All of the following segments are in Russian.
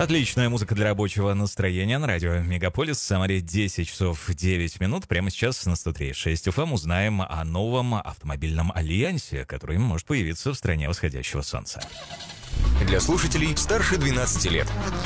Отличная музыка для рабочего настроения на радио Мегаполис. В Самаре 10 часов 9 минут. Прямо сейчас на 103.6 FM узнаем о новом автомобильном альянсе, который может появиться в стране восходящего солнца. Для слушателей старше 12 лет.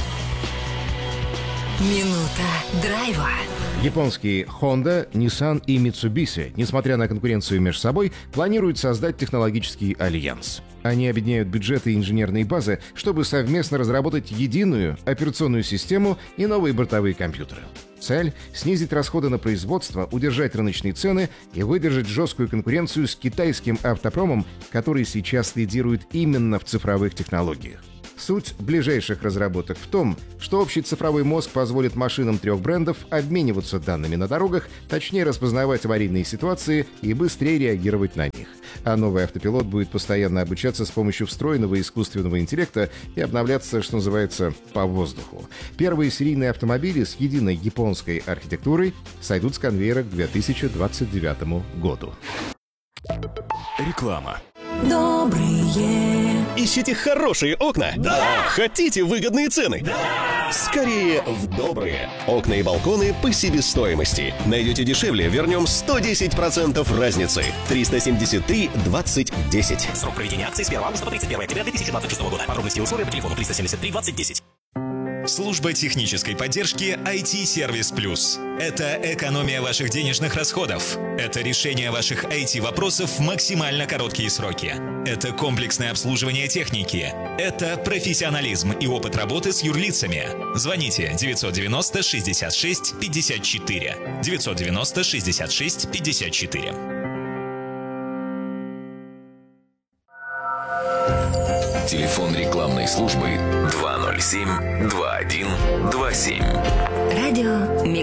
Минута драйва. Японские Honda, Nissan и Mitsubishi, несмотря на конкуренцию между собой, планируют создать технологический альянс. Они объединяют бюджеты и инженерные базы, чтобы совместно разработать единую операционную систему и новые бортовые компьютеры. Цель — снизить расходы на производство, удержать рыночные цены и выдержать жесткую конкуренцию с китайским автопромом, который сейчас лидирует именно в цифровых технологиях. Суть ближайших разработок в том, что общий цифровой мозг позволит машинам трех брендов обмениваться данными на дорогах, точнее распознавать аварийные ситуации и быстрее реагировать на них. А новый автопилот будет постоянно обучаться с помощью встроенного искусственного интеллекта и обновляться, что называется, по воздуху. Первые серийные автомобили с единой японской архитектурой сойдут с конвейера к 2029 году. Реклама. Добрые. Ищите хорошие окна? Да! Хотите выгодные цены? Да! Скорее в Добрые. Окна и балконы по себестоимости. Найдете дешевле, вернем 110% разницы. 373 20 10. Срок проведения акции с 1 августа по 31 октября 2026 года. Подробности и условия по телефону 373 20 10. Служба технической поддержки IT-сервис Плюс. Это экономия ваших денежных расходов. Это решение ваших IT-вопросов в максимально короткие сроки. Это комплексное обслуживание техники. Это профессионализм и опыт работы с юрлицами. Звоните 990 66 54. 990 66 54. Телефон рекламной службы 207 21 27. Радио Мегаполис.